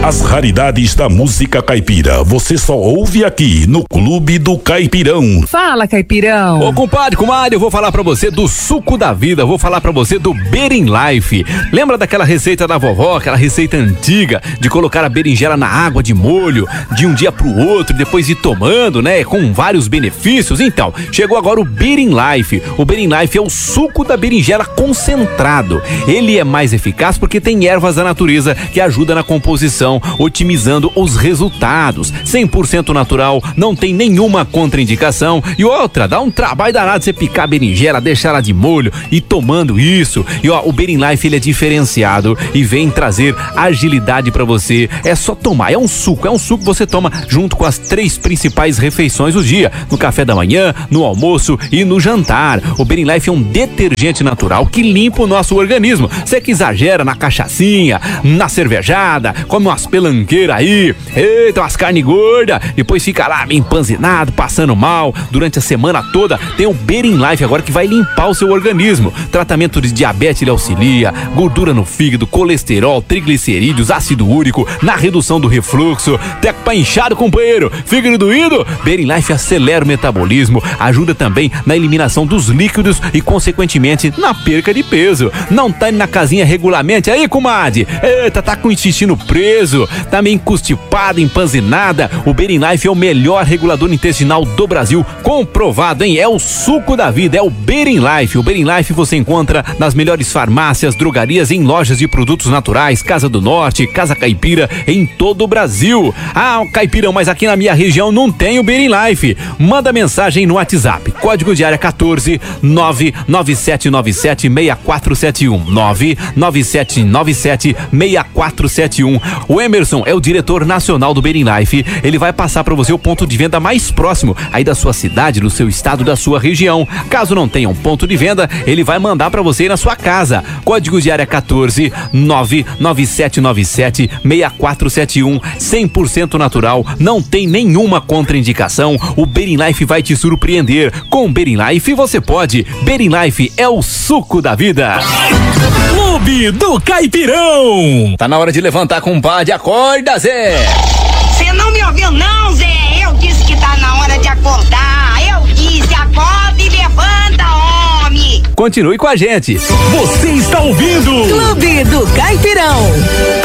As raridades da música caipira, você só ouve aqui no Clube do Caipirão. Fala, Caipirão. Ô, compadre, comadre, eu vou falar pra você do suco da vida, vou falar pra você do Berinlife. Lembra daquela receita da vovó, aquela receita antiga de colocar a berinjela na água de molho, de um dia pro outro, depois ir tomando, né, com vários benefícios? Então, chegou agora o Berinlife. O Berinlife é o suco da berinjela concentrado. Ele é mais eficaz porque tem ervas da natureza que ajudam na composição, otimizando os resultados. 100% natural, não tem nenhuma contraindicação. E outra, dá um trabalho danado você picar a berinjela, deixar ela de molho e tomando isso. E ó, o Berinlife, ele é diferenciado e vem trazer agilidade pra você. É só tomar, é um suco que você toma junto com as 3 principais refeições do dia, no café da manhã, no almoço e no jantar. O Berinlife é um detergente natural que limpa o nosso organismo. Você que exagera na cachaçinha, na cervejada, come umas pelanqueiras aí, eita, umas carne gorda, depois fica lá meio empanzinado, passando mal durante a semana toda. Tem o Berinlife agora que vai limpar o seu organismo. Tratamento de diabetes ele auxilia, gordura no fígado, colesterol, triglicerídeos, ácido úrico, na redução do refluxo, teco pra inchado, companheiro, fígado doído. Berinlife acelera o metabolismo, ajuda também na eliminação dos líquidos e consequentemente na perca de peso. Não tá indo na casinha regularmente aí, comadre? Eita, tá com o intestino preso, tá meio constipada, empanzinada. O Berinlife é o melhor regulador intestinal do Brasil, comprovado, hein? É o suco da vida, é o Berinlife. O Berinlife você encontra nas melhores farmácias, drogarias, em lojas de produtos naturais, Casa do Norte, Casa Caipira, em todo o Brasil. Ah, Caipirão, mas aqui na minha região não tem o Berinlife. Manda mensagem no WhatsApp, código de área 14 99797 6471 99797 6471. O Emerson é o diretor nacional do Berinlife. Ele vai passar para você o ponto de venda mais próximo aí da sua cidade, do seu estado, da sua região. Caso não tenha um ponto de venda, ele vai mandar para você ir na sua casa. Código de área 14 99797 6471. 100% natural, não tem nenhuma contraindicação. O Berinlife vai te surpreender. Com o Berinlife você pode. Berinlife é o suco da vida. Clube do Caipirão. Tá na hora de levantar, compadre. Acorda, Zé. Você não me ouviu não, Zé? Eu disse que tá na hora de acordar. Eu disse, acorda e levanta, homem. Continue com a gente. Você está ouvindo Clube do Caipirão.